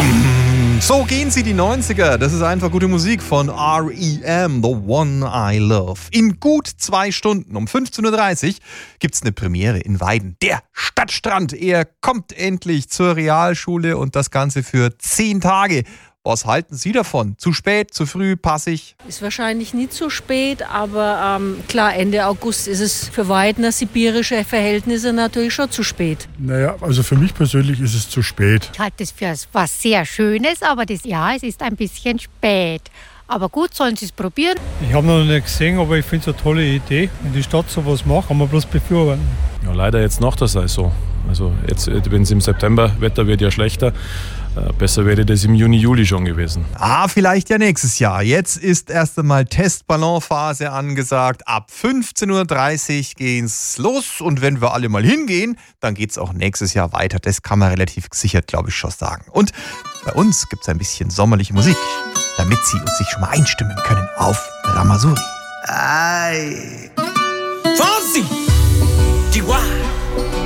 So gehen sie die 90er. Das ist einfach gute Musik von R.E.M., The One I Love. In gut 2 Stunden um 15.30 Uhr gibt es eine Premiere in Weiden. Der Stadtstrand. Er kommt endlich zur Realschule und das Ganze für 10 Tage. Was halten Sie davon? Zu spät, zu früh, passig? Ist wahrscheinlich nicht zu spät, aber klar, Ende August ist es für Weidner sibirische Verhältnisse natürlich schon zu spät. Naja, also für mich persönlich ist es zu spät. Ich halte das für was sehr Schönes, aber es ist ein bisschen spät. Aber gut, sollen Sie es probieren. Ich habe noch nicht gesehen, aber ich finde es eine tolle Idee. Wenn die Stadt sowas macht, kann man bloß befürworten. Ja, leider jetzt nach der Saison. Also jetzt, wenn es im September, Wetter wird ja schlechter, besser wäre das im Juni, Juli schon gewesen. Vielleicht ja nächstes Jahr. Jetzt ist erst einmal Testballonphase angesagt. Ab 15.30 Uhr geht's los. Und wenn wir alle mal hingehen, dann geht's auch nächstes Jahr weiter. Das kann man relativ gesichert, glaube ich, schon sagen. Und bei uns gibt's ein bisschen sommerliche Musik, damit Sie sich schon mal einstimmen können auf Ramazzotti. Ay. Fonsi! Chihuahua!